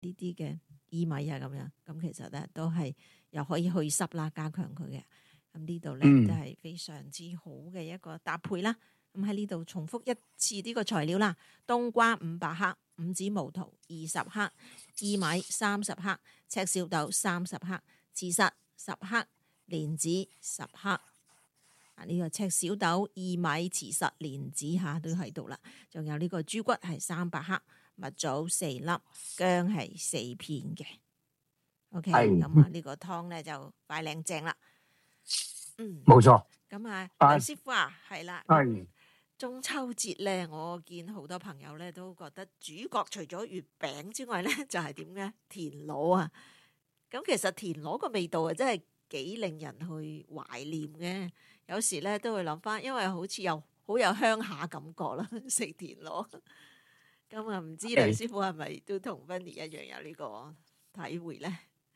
呢啲嘅薏米啊咁樣，咁其實咧都係又可以去濕啦，加強佢嘅。咁呢度咧都係非常之好嘅一個搭配啦。咁喺呢度重複一次呢個材料啦：冬瓜500克、五指毛桃20克、薏米30克、赤小豆30克、茨實10克、蓮子10克。呢個赤小豆、薏米、茨實、蓮子嚇都喺度啦。仲有呢個豬骨係300克、蜜棗4粒、薑係4片嘅。OK，咁啊呢個湯咧就快靚正啦。 冇錯。 咁啊，梁師傅啊，係啦。 係中秋節咧，我見好多朋友咧都覺得主角除咗月餅之外咧，就係點嘅田螺啊。咁其實田螺個味道啊，真係幾令人去懷念嘅。有時咧都會諗翻，因為好似又好有鄉下感覺啦，食田螺。咁啊，唔知梁師傅係咪都同 Vinny 一樣有呢個體會咧？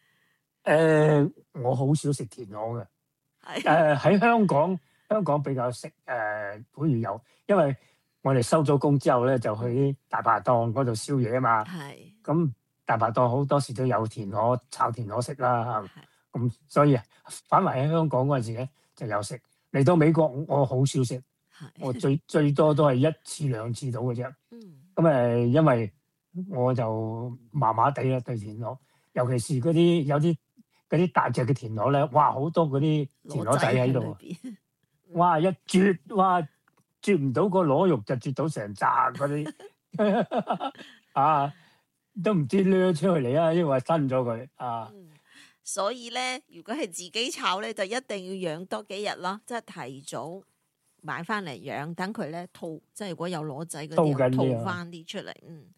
我好少食田螺嘅。 係喺香港比較食好似有，因為我哋收咗工之後咧，就去大排檔嗰度宵夜啊嘛。 係咁大排檔好多時都有田螺炒田螺食啦。咁所以反為喺香港嗰陣時咧就有食。嚟到美國我好少食，我最多都係1次2次到嘅啫。咁因為我就麻麻地啦對田螺，尤其是有啲嗰啲大隻嘅田螺咧，哇好多嗰啲田螺仔喺度，哇一啜，哇啜唔到個螺肉就啜到成扎嗰啲啊，都唔知掠出去嚟啊，因為吞咗佢啊。 所以咧，如果係自己炒咧，就一定要養多幾日咯，即係提早買翻嚟養，等佢咧吐，即係如果有螺仔嗰啲，吐翻啲出嚟。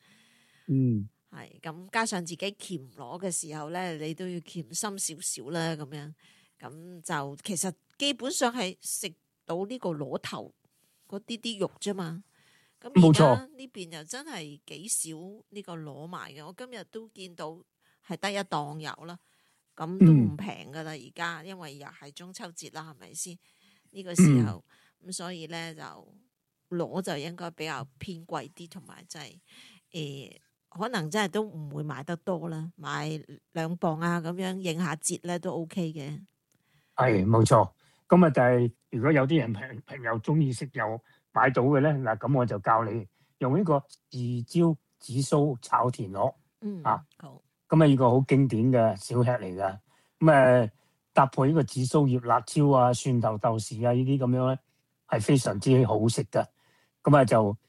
係咁，加上自己鉗螺嘅時候咧，你都要鉗深少少啦，咁樣咁就其實基本上係食到呢個螺頭嗰啲肉啫嘛。咁而家呢邊又真係幾少呢個螺賣嘅，我今日都見到係得一檔有啦。咁都唔平噶啦，而家因為又係中秋節啦，係咪先呢個時候咁，所以咧就螺就應該比較偏貴啲，同埋真係可能真係都唔會買得多啦，買2磅啊咁樣應下節咧都 OK 嘅。 係冇錯，咁啊就係如果有啲人朋友中意食又買到嘅咧，嗱咁我就教你用呢個豉椒紫蘇炒田螺。 好。 咁呢個好經典嘅小吃嚟噶，咁搭配呢個紫蘇葉、辣椒啊、蒜頭豆豉啊呢啲咁樣咧，係非常之好食噶。咁就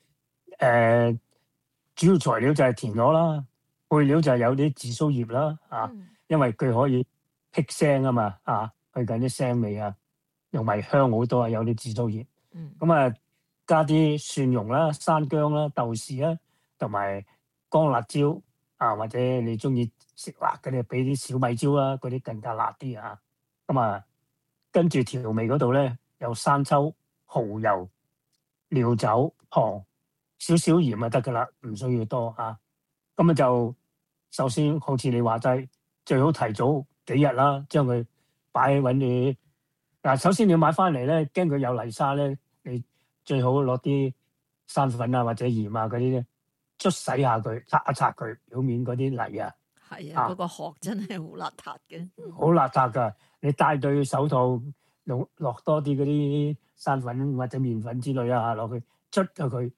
主要材料就係田螺啦，配料就係有啲紫蘇葉啦，因為佢可以辟腥啊嘛，去緊啲腥味啊，又咪香好多啊，有啲紫蘇葉。咁加啲蒜蓉啦、山姜啦、豆豉啦，同埋乾辣椒。或者你中意食辣嘅，你俾啲小米椒啦，嗰啲更加辣啲啊！跟住調味嗰度咧，有生抽、蠔油、料酒、糖，少少鹽就得噶啦，唔需要多啊！就首先好似你話齋，最好提早幾日啦，將佢擺喺揾你。首先你要買翻嚟咧，驚佢有泥沙咧，你最好攞啲生粉啊或者鹽啊嗰啲咧。捽洗下佢，擦一擦佢表面嗰啲泥啊。 係啊，嗰個殼真係好邋遢嘅。 好邋遢噶，你戴對手套，落多啲嗰啲生粉或者麵粉之類啊落去，捽下佢，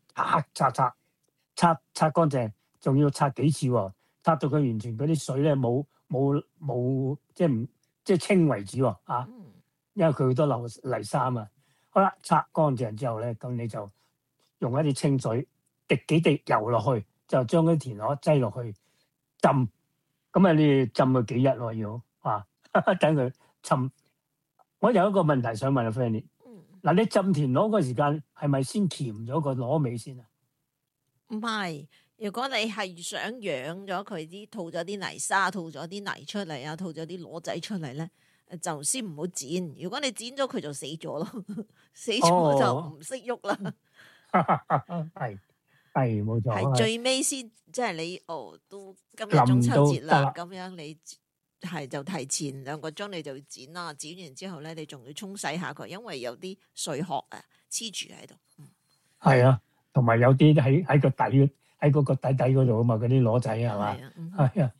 擦乾淨，仲要擦幾次喎，擦到佢完全嗰啲水咧冇即係清為止喎。因為佢好多流泥沙啊嘛。好啦，擦乾淨之後咧，咁你就用一啲清水。滴幾滴油落去，就將啲田螺擠落去浸。你浸佢幾日喎？要等佢浸。我有一個問題想問阿 Fanny。你浸田螺嗰時間係咪先鉗咗個螺尾先啊？ 唔係，如果你係想養咗佢啲，吐咗啲泥沙，吐咗啲泥出嚟啊，吐咗啲螺仔出嚟咧，就先唔好剪。如果你剪咗佢就死咗咯，死咗就唔識喐啦。 係冇錯， 係最尾先，即係你都今日中秋節啦，咁樣你係就提前2個鐘你就要剪啦，剪完之後咧，你仲要沖洗下佢，因為有啲碎殼啊黐住喺度。 係啊，同埋有啲喺個底喺嗰個底嗰度啊嘛，嗰啲螺仔係嘛？ 係啊， 係啊，